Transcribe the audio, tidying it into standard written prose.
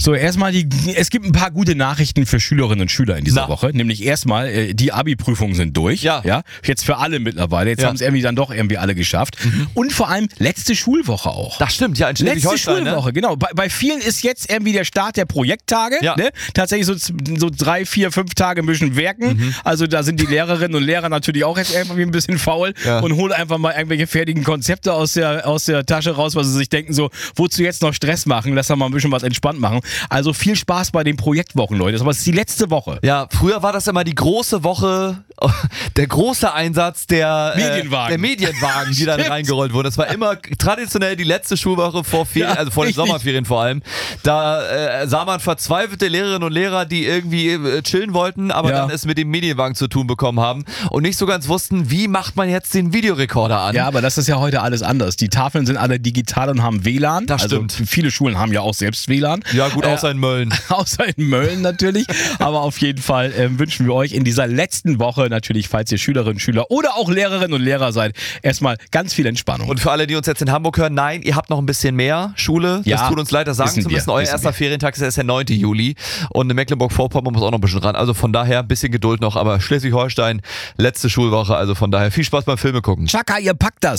So, erstmal, es gibt ein paar gute Nachrichten für Schülerinnen und Schüler in dieser Woche. Nämlich erstmal, die Abi-Prüfungen sind durch. Ja. Jetzt für alle mittlerweile. Jetzt haben es irgendwie dann doch irgendwie alle geschafft. Und vor allem letzte Schulwoche auch. Das stimmt, ja, in Letzte Schleswig-Holstein, Schulwoche, genau. Bei vielen ist jetzt irgendwie der Start der Projekttage. Ja. Ne? Tatsächlich so 3, 4, 5 Tage müssen wirken. Also da sind die Lehrerinnen und Lehrer natürlich auch jetzt irgendwie ein bisschen faul und holen einfach mal irgendwelche fertigen Konzepte aus der Tasche raus, weil sie sich denken so, wozu jetzt noch Stress machen? Lass doch mal ein bisschen was entspannt machen. Also viel Spaß bei den Projektwochen, Leute. Aber es ist die letzte Woche. Ja, früher war das immer die große Woche, der große Einsatz der Medienwagen, die dann reingerollt wurden. Das war immer traditionell die letzte Schulwoche vor Ferien, also vor den Sommerferien vor allem. Da sah man verzweifelte Lehrerinnen und Lehrer, die irgendwie chillen wollten, aber dann es mit dem Medienwagen zu tun bekommen haben und nicht so ganz wussten, wie macht man jetzt den Videorekorder an. Ja, aber das ist ja heute alles anders. Die Tafeln sind alle digital und haben WLAN. Das stimmt. Also viele Schulen haben ja auch selbst WLAN. Ja gut, außer in Mölln. Außer in Mölln natürlich. Aber auf jeden Fall wünschen wir euch in dieser letzten Woche natürlich, falls ihr Schülerinnen, Schüler oder auch Lehrerinnen und Lehrer seid, erstmal ganz viel Entspannung. Und für alle, die uns jetzt in Hamburg hören, nein, ihr habt noch ein bisschen mehr Schule. Ja, das tut uns leid, das sagen zu müssen. Euer erster Ferientag ist erst der 9. Juli. Und in Mecklenburg-Vorpommern muss auch noch ein bisschen ran. Also von daher ein bisschen Geduld noch. Aber Schleswig-Holstein, letzte Schulwoche. Also von daher viel Spaß beim Filme gucken. Chaka, ihr packt das.